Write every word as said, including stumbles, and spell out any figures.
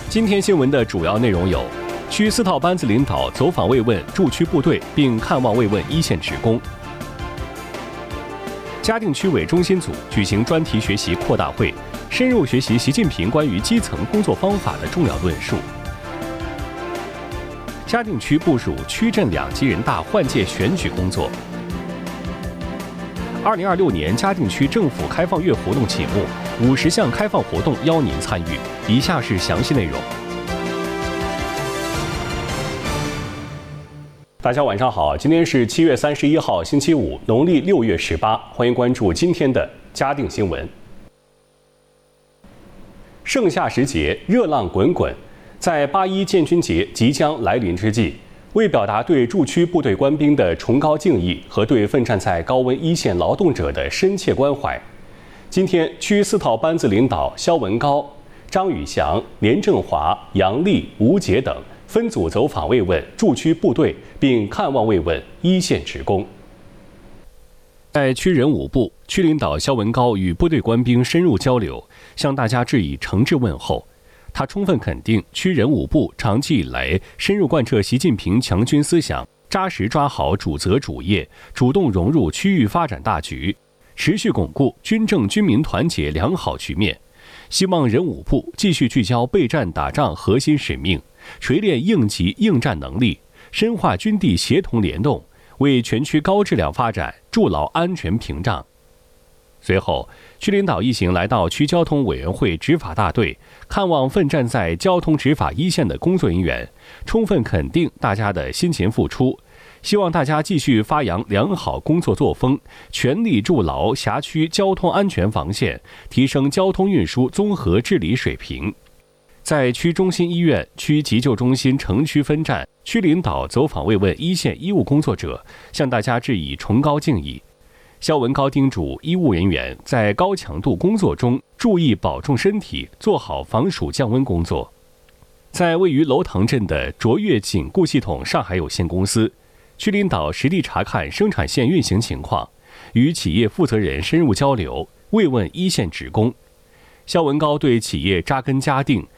今天新闻的主要内容有：区四套班子领导走访慰问驻区部队，并看望慰问一线职工；嘉定区委中心组举行专题学习扩大会，深入学习习近平关于基层工作方法的重要论述；嘉定区部署区镇两级人大换届选举工作；二零二六年嘉定区政府开放月活动启幕，五十项开放活动邀您参与。以下是详细内容。大家晚上好，今天是七月三十一号，星期五，农历六月十八，欢迎关注今天的嘉定新闻。盛夏时节，热浪滚滚，在八一建军节即将来临之际，为表达对驻区部队官兵的崇高敬意和对奋战在高温一线劳动者的深切关怀，今天区四套班子领导肖文高、张宇翔、连振华、杨丽、吴杰等分组走访慰问驻区部队，并看望慰问一线职工。在区人武部，区领导肖文高与部队官兵深入交流，向大家致以诚挚问候。他充分肯定区人武部长期以来深入贯彻习近平强军思想，扎实抓好主责主业，主动融入区域发展大局，持续巩固军政军民团结良好局面。希望人武部继续聚焦备战打仗核心使命，锤炼应急应战能力，深化军地协同联动，为全区高质量发展筑牢安全屏障。随后，区领导一行来到区交通委员会执法大队，看望奋战在交通执法一线的工作人员，充分肯定大家的辛勤付出，希望大家继续发扬良好工作作风，全力筑牢辖区交通安全防线，提升交通运输综合治理水平。在区中心医院、区急救中心城区分站，区领导走访慰问一线医务工作者，向大家致以崇高敬意。肖文高叮嘱医务人员在高强度工作中注意保重身体，做好防暑降温工作。在位于楼塘镇的卓越紧固系统上海有限公司，区领导实地查看生产线运行情况，与企业负责人深入交流，慰问一线职工。肖文高对企业扎根嘉定、